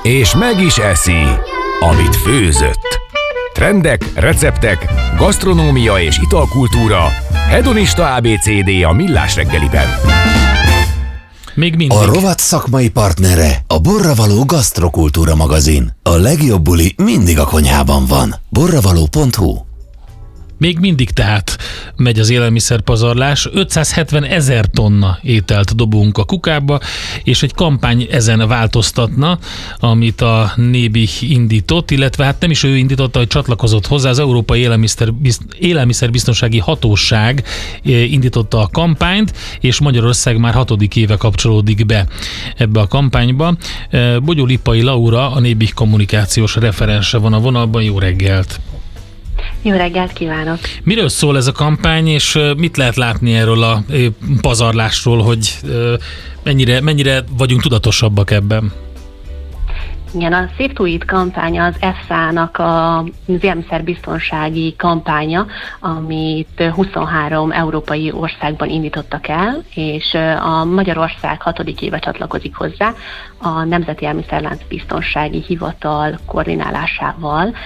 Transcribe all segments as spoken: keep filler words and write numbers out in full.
és meg is eszi, amit főzött. Trendek, receptek, gasztronómia és italkultúra, hedonista á bé cé dé a Millás reggeliben. Még mindig. A rovat szakmai partnere a Borravaló Gasztrokultúra magazin. A legjobb buli mindig a konyhában van. borravaló pont hu. Még mindig tehát megy az élelmiszerpazarlás, ötszázhetven ezer tonna ételt dobunk a kukába, és egy kampány ezen változtatna, amit a Nébih indított, illetve hát nem is ő indította, hogy csatlakozott hozzá, az Európai Élelmiszer, Élelmiszerbiztonsági Hatóság indította a kampányt, és Magyarország már hatodik éve kapcsolódik be ebbe a kampányba. Bogyó Lippai Laura, a Nébih kommunikációs referense van a vonalban, jó reggelt! Jó reggelt kívánok! Miről szól ez a kampány, és mit lehet látni erről a pazarlásról, hogy mennyire, mennyire vagyunk tudatosabbak ebben? Igen, a Save to Eat kampánya az e ef es á-nak az élelmiszerbiztonsági kampánya, amit huszonhárom európai országban indítottak el, és a Magyarország hatodik éve csatlakozik hozzá a Nemzeti Élelmiszerlánc Biztonsági Hivatal koordinálásával.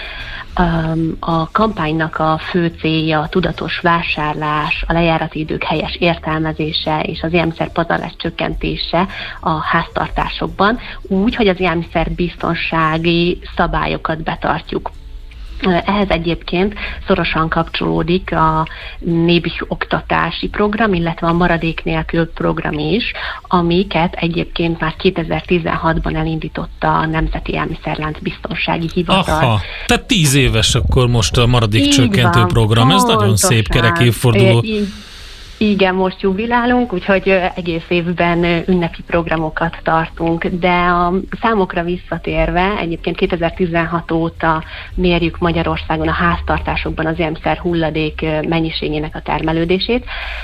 A kampánynak a fő célja a tudatos vásárlás, a lejárati idők helyes értelmezése és az élelmiszer pazarlás csökkentése a háztartásokban, úgy, hogy az élelmiszer biztonsági szabályokat betartjuk. Ehhez egyébként szorosan kapcsolódik a Nébih oktatási program, illetve a maradék nélkül program is, amiket egyébként már kétezer-tizenhatban elindította a Nemzeti Élelmiszerlánc Biztonsági Hivatal. Aha, tehát tíz éves akkor most a maradék így csökkentő van, program, ez nagyon szép kerek évforduló. Igen, most jubilálunk, úgyhogy egész évben ünnepi programokat tartunk, de a számokra visszatérve, egyébként kétezer-tizenhat óta mérjük Magyarországon a háztartásokban az élelmiszer hulladék mennyiségének a termelődését.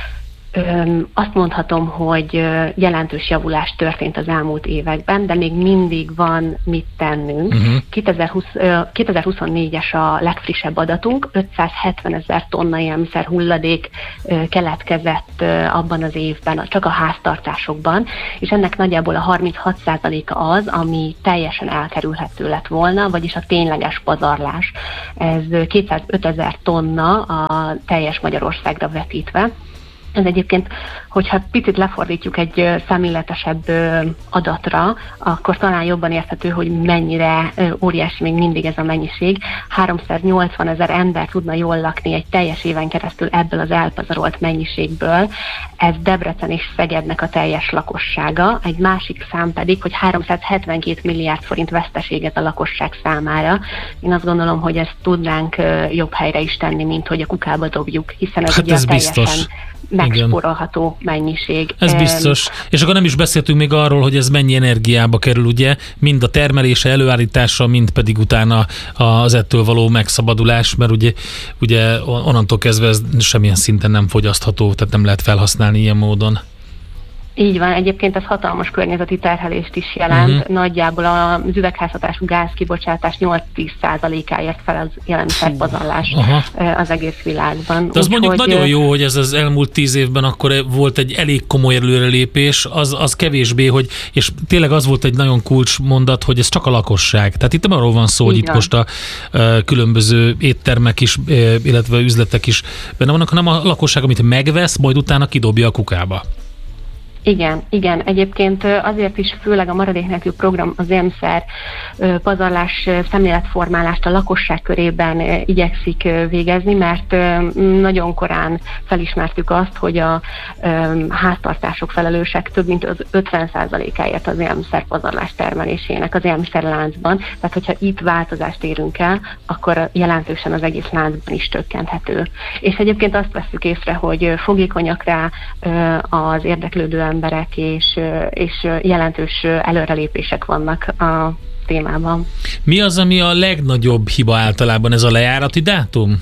Azt mondhatom, hogy jelentős javulás történt az elmúlt években, de még mindig van mit tennünk. Uh-huh. kétezer-húsz, kétezer-huszonnégyes a legfrissebb adatunk, ötszázhetven ezer tonna élelmiszer hulladék keletkezett abban az évben, csak a háztartásokban, és ennek nagyjából a harminchat százaléka az, ami teljesen elkerülhető lett volna, vagyis a tényleges pazarlás. Ez kétszázöt ezer tonna a teljes Magyarországra vetítve. Ez egyébként, hogyha picit lefordítjuk egy szemléletesebb adatra, akkor talán jobban érthető, hogy mennyire óriási még mindig ez a mennyiség. háromszáznyolcvan ezer ember tudna jól lakni egy teljes éven keresztül ebből az elpazarolt mennyiségből. Ez Debrecen és Szegednek a teljes lakossága. Egy másik szám pedig, hogy háromszázhetvenkét milliárd forint veszteséget a lakosság számára. Én azt gondolom, hogy ezt tudnánk jobb helyre is tenni, mint hogy a kukába dobjuk, hiszen ez hát ugye ez teljesen biztos. megspórolható mennyiség. Ez biztos. És akkor nem is beszéltünk még arról, hogy ez mennyi energiába kerül, ugye, mind a termelése, előállítása, mind pedig utána az ettől való megszabadulás, mert ugye, ugye onnantól kezdve ez semmilyen szinten nem fogyasztható, tehát nem lehet felhasználni ilyen módon. Így van, egyébként ez hatalmas környezeti terhelést is jelent. Uh-huh. Nagyjából az üvegházhatású gázkibocsátás nyolc-tíz százalékáért fel az élelmiszerpazarlás uh-huh. az egész világban. De az úgy, mondjuk hogy nagyon jó, hogy ez az elmúlt tíz évben akkor volt egy elég komoly előrelépés, az, az kevésbé, hogy, és tényleg az volt egy nagyon kulcsmondat, hogy ez csak a lakosság. Tehát itt nem arról van szó, hogy itt most a uh, különböző éttermek is, uh, illetve üzletek is benne vannak, hanem a lakosság, amit megvesz, majd utána kidobja a kukába. Igen, igen. Egyébként azért is főleg a maradék nélkül program az élelmiszer pazarlás szemléletformálást a lakosság körében igyekszik végezni, mert nagyon korán felismertük azt, hogy a háztartások felelősek több mint az ötven százalékáért az élelmiszer pazarlás termelésének az élelmiszerláncban. Tehát, hogyha itt változást érünk el, akkor jelentősen az egész láncban is csökkenthető. És egyébként azt vesszük észre, hogy fogékonyak rá az érdeklődő emberek, és, és jelentős előrelépések vannak a témában. Mi az, ami a legnagyobb hiba általában, ez a lejárati dátum?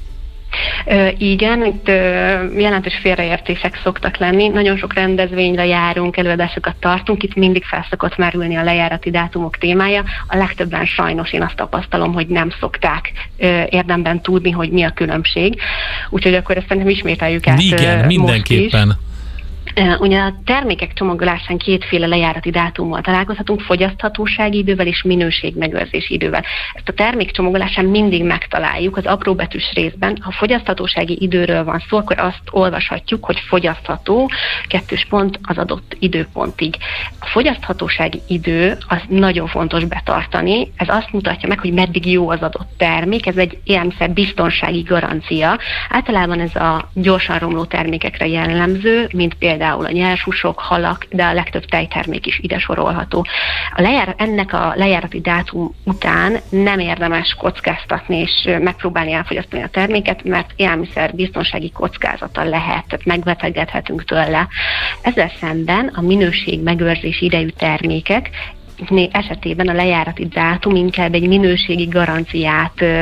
Ö, igen, itt ö, jelentős félreértések szoktak lenni. Nagyon sok rendezvényre járunk, előadásokat tartunk, itt mindig fel szokott merülni a lejárati dátumok témája. A legtöbben sajnos én azt tapasztalom, hogy nem szokták ö, érdemben tudni, hogy mi a különbség. Úgyhogy akkor ezt szerintem ismételjük át. Igen, ö, mindenképpen. Most is. Ugye a termékek csomagolásán kétféle lejárati dátummal találkozhatunk, fogyaszthatósági idővel és minőségmegőrzési idővel. Ezt a termék csomagolásán mindig megtaláljuk az apróbetűs részben. Ha fogyaszthatósági időről van szó, akkor azt olvashatjuk, hogy fogyasztható, kettős pont az adott időpontig. A fogyaszthatósági idő az nagyon fontos betartani, ez azt mutatja meg, hogy meddig jó az adott termék, ez egy élelmiszer biztonsági garancia. Általában ez a gyorsan romló termékekre jellemző, mint például a nyershúsok, halak, de a legtöbb tejtermék is ide sorolható. A lejár, ennek a lejárati dátum után nem érdemes kockáztatni és megpróbálni elfogyasztani a terméket, mert élelmiszer biztonsági kockázata lehet, tehát megbetegedhetünk tőle. Ezzel szemben a minőség megőrzési idejű termékek esetében a lejárati dátum inkább egy minőségi garanciát ö,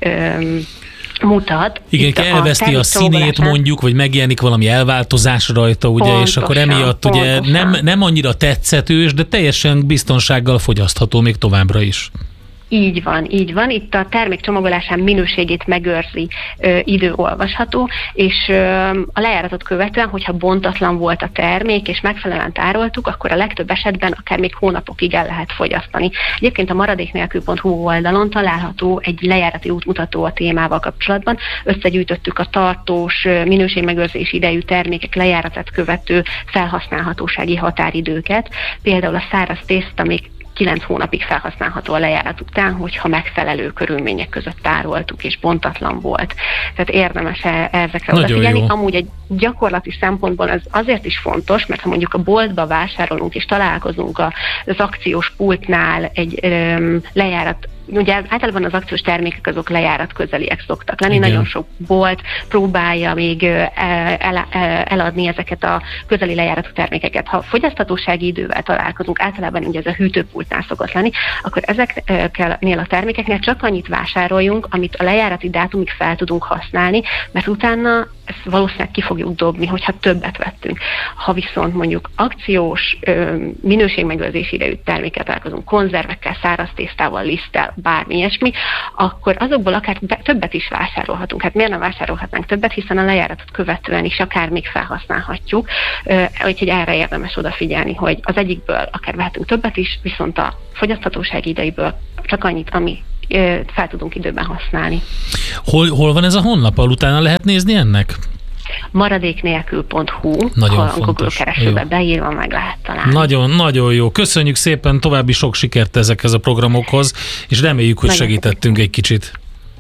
ö, mutat. Igen, Itt elveszti a, a színét mondjuk, vagy megjelenik valami elváltozás rajta, ugye, pontosan, és akkor emiatt ugye nem, nem annyira tetszetős, de teljesen biztonsággal fogyasztható még továbbra is. Így van, így van. Itt a termék csomagolásán minőségét megőrzi ö, idő olvasható, és ö, a lejáratot követően, hogyha bontatlan volt a termék, és megfelelően tároltuk, akkor a legtöbb esetben akár még hónapokig el lehet fogyasztani. Egyébként a maradéknélkül pont hu oldalon található egy lejárati útmutató a témával kapcsolatban. Összegyűjtöttük a tartós, minőségmegőrzési idejű termékek lejáratát követő felhasználhatósági határidőket. Például a száraz tészta még kilenc hónapig felhasználható a lejárat után, hogyha megfelelő körülmények között tároltuk és bontatlan volt. Tehát érdemes ezekre odafigyelni. Amúgy egy gyakorlati szempontból ez azért is fontos, mert ha mondjuk a boltba vásárolunk és találkozunk az akciós pultnál egy öm, lejárat, ugye általában az akciós termékek azok lejárat közeliek szoktak lenni, igen. Nagyon sok bolt próbálja még el, eladni ezeket a közeli lejáratú termékeket. Ha fogyaszthatósági idővel találkozunk, általában ugye ez a hűtőpultnál szokott lenni, akkor ezeknél a termékeknél csak annyit vásároljunk, amit a lejárati dátumig fel tudunk használni, mert utána ezt valószínűleg ki fogjuk dobni, hogyha többet vettünk. Ha viszont mondjuk akciós minőségmegőrzési idejű terméket találkozunk, konzervekkel, száraz tésztával, liszttel, bármi ilyesmi, akkor azokból akár többet is vásárolhatunk. Hát miért nem vásárolhatnánk többet, hiszen a lejáratot követően is akár még felhasználhatjuk. Úgyhogy erre érdemes odafigyelni, hogy az egyikből akár vehetünk többet is, viszont a fogyaszthatósági idejéből csak annyit, ami fel tudunk időben használni. Hol, hol van ez a honlap, ahol utána lehet nézni ennek? maradéknélkül pont hu, nagyon ha fontos. Google keresőbe beírva meg lehet találni. Nagyon, nagyon jó. Köszönjük szépen, további sok sikert ezekhez a programokhoz, és reméljük, hogy nagyon segítettünk szépen egy kicsit.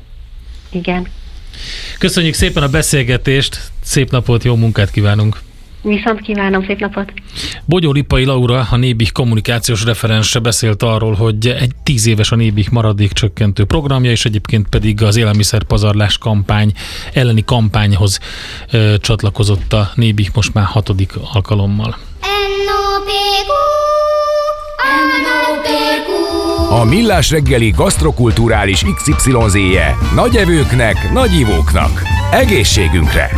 Igen. Köszönjük szépen a beszélgetést, szép napot, jó munkát kívánunk! Viszont kívánom, szép napot! Bogyó Lippai Laura, a Nébih kommunikációs referense beszélt arról, hogy egy tíz éves a Nébih maradékcsökkentő programja, és egyébként pedig az élelmiszerpazarlás kampány elleni kampányhoz ö, csatlakozott a Nébih most már hatodik alkalommal. A Millás reggeli gasztrokulturális iksz ipszilon zé-je nagy evőknek, nagy ivóknak. Egészségünkre!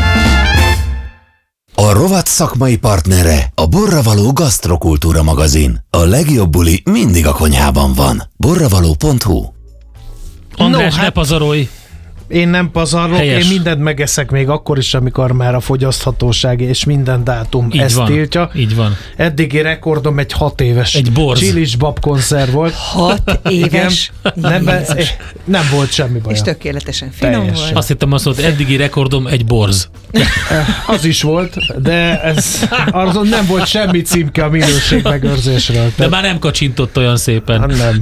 A rovat szakmai partnere a Borravaló Gasztrokultúra magazin. A legjobb buli mindig a konyhában van. borravaló pont hu. András, no, ne hát... pazarolj! Én nem pazarlok, helyes. Én mindent megeszek még akkor is, amikor már a fogyaszthatóság és minden dátum így ezt van, tiltja. Így van. Eddigi rekordom egy hat éves egy borz. csilis babkonzerv volt. Hat éves? nem, be, nem volt semmi baj. És tökéletesen finom teljesen volt. Azt hittem azt mondta, eddigi rekordom egy borz. Az is volt, de ez, azon nem volt semmi címke a minőségmegőrzésről. De már nem kacsintott olyan szépen. Nem.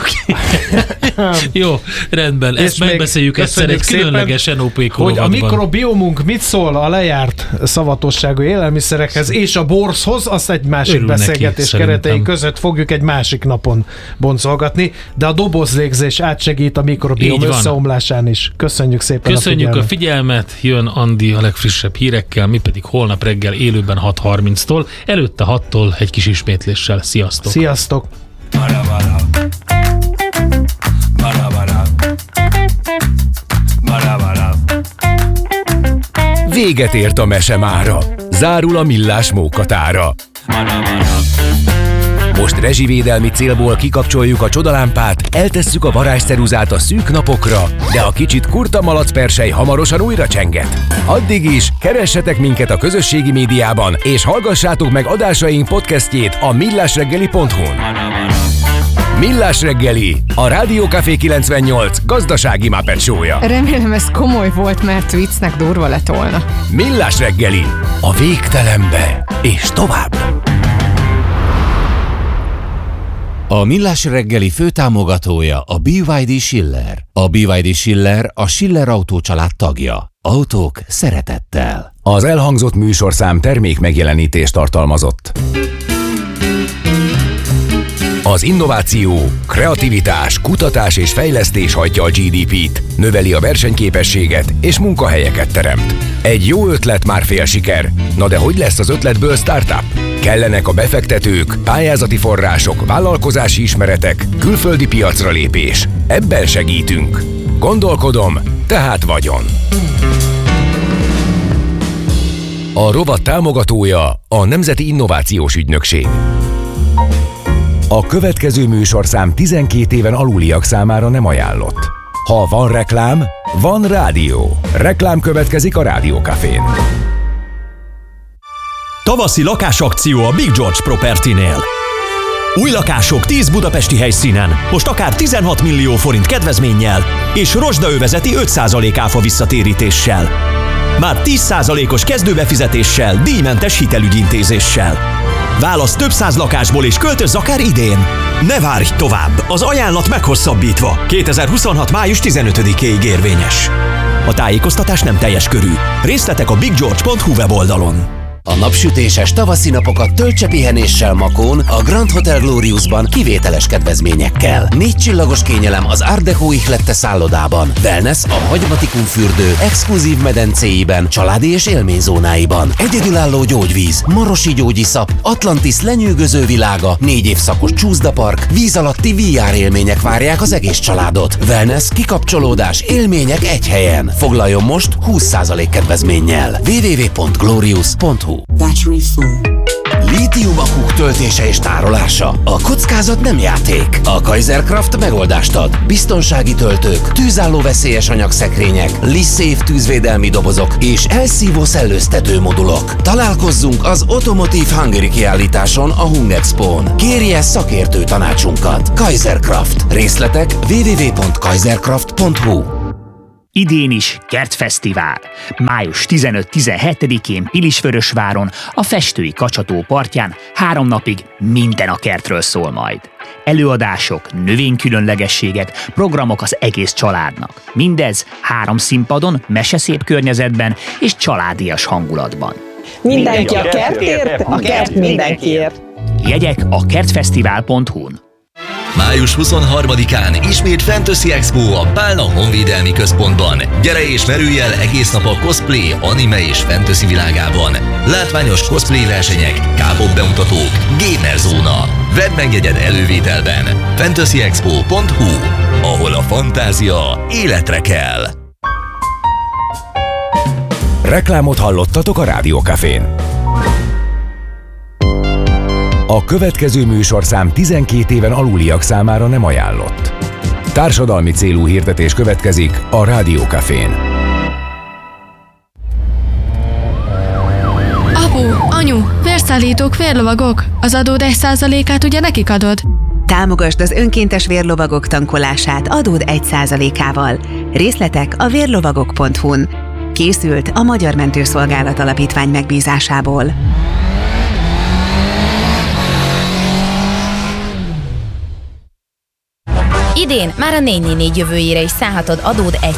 Jó, rendben. Ezt megbeszéljük egyszer egy különleges en o pé hogy a mikrobiomunk mit szól a lejárt szavatosságú élelmiszerekhez és a borzhoz, azt egy másik örül beszélgetés neki, keretei szerintem között fogjuk egy másik napon boncolgatni, de a dobozlégzés átsegít a mikrobiom összeomlásán is. Köszönjük szépen. Köszönjük a figyelmet. a figyelmet, jön Andi a legfrissebb hírekkel, mi pedig holnap reggel élőben hat harminctól, előtte hattól egy kis ismétléssel. Sziasztok! Sziasztok! Véget ért a mese mára. Zárul a Millás mókatára. Most rezsivédelmi célból kikapcsoljuk a csodalámpát, eltesszük a varázsceruzát a szűk napokra, de a kicsit kurta malacpersely hamarosan újra csenget. Addig is keressetek minket a közösségi médiában, és hallgassátok meg adásaink podcastjét a millásreggeli pont hu-n. Millás reggeli, a Rádió Café kilencvennyolc gazdasági Muppet show-ja. Remélem ez komoly volt, mert viccnek durva lett volna. Millás reggeli, a végtelenbe és tovább. A Millás reggeli főtámogatója a bé vé dé Schiller. A bé vé dé Schiller a Schiller Autó család tagja. Autók szeretettel. Az elhangzott műsorszám termék megjelenítést tartalmazott. Az innováció, kreativitás, kutatás és fejlesztés hajtja a gé dé pét, növeli a versenyképességet és munkahelyeket teremt. Egy jó ötlet már fél siker. Na de hogy lesz az ötletből startup? Kellenek a befektetők, pályázati források, vállalkozási ismeretek, külföldi piacra lépés. Ebben segítünk. Gondolkodom, tehát vagyon. A rovat támogatója a Nemzeti Innovációs Ügynökség. A következő műsorszám tizenkét éven aluliak számára nem ajánlott. Ha van reklám, van rádió. Reklám következik a Rádió Cafén. Tavaszi lakásakció a Big George Property-nél. Új lakások tíz budapesti helyszínen, most akár tizenhat millió forint kedvezménnyel és rozsdaövezeti öt százalék áfa visszatérítéssel. Már tíz százalékos kezdőbefizetéssel, díjmentes hitelügyintézéssel. Válasz több száz lakásból és költözz akár idén. Ne várj tovább, az ajánlat meghosszabbítva. kétezer-huszonhat. május tizenötödikéig érvényes. A tájékoztatás nem teljes körű. Részletek a big george pont hu weboldalon. A napsütéses tavaszi napokat töltse pihenéssel Makón, a Grand Hotel Gloriusban kivételes kedvezményekkel. Négy csillagos kényelem az Art Deco ihlette szállodában, wellness a Hagymatikum fürdő exkluzív medencéiben, családi és élményzónáiban, egyedülálló gyógyvíz, marosi gyógyiszap, Atlantis lenyűgöző világa, négy évszakos csúszdapark, víz alatti vé er élmények várják az egész családot. Wellness, kikapcsolódás, élmények egy helyen. Foglaljon most húsz százalék kedvezménnyel. double-u double-u double-u pont glorious pont hu. Battery full. Lítium-akuk töltése és tárolása. A kockázat nem játék. A Kaiserkraft megoldást ad. Biztonsági töltők, tűzálló veszélyes anyagszekrények, LiSafe tűzvédelmi dobozok és elszívó szellőztető modulok. Találkozzunk az Automotive Hungary kiállításon a Hungexpón. Kérje szakértő tanácsunkat. Kaiserkraft. Részletek double-u double-u double-u pont kaiserkraft pont hu. Idén is Kertfesztivál. május tizenöt-tizenhetedikén Pilisvörösváron, a Festői Kacsató partján három napig minden a kertről szól majd. Előadások, növénykülönlegességek, programok az egész családnak. Mindez három színpadon, meseszép környezetben és családias hangulatban. Mindenki a kertért, a kert mindenkiért. Jegyek a kertfesztivál pont hu-n. május huszonharmadikán ismét Fantasy Expo a Pálna Honvédelmi Központban. Gyere és merülj el egész nap a cosplay, anime és fantasy világában. Látványos cosplay versenyek, K-pop bemutatók, gamer zóna. Vedd meg jegyed elővételben. fantasy expo pont hu, ahol a fantázia életre kell. Reklámot hallottatok a Rádió Cafén. A következő műsorszám tizenkét éven aluliak számára nem ajánlott. Társadalmi célú hirdetés következik a Rádió Cafén. Apu, anyu, vérszállítók, vérlovagok. Az adód egy százalékát ugye nekik adod? Támogasd az önkéntes vérlovagok tankolását adód egy százalékával. Részletek a vérlovagok pont hu-n. Készült a Magyar Mentőszolgálat Alapítvány megbízásából. Idén már a négy négy négy jövőjére is szállhatod adód egy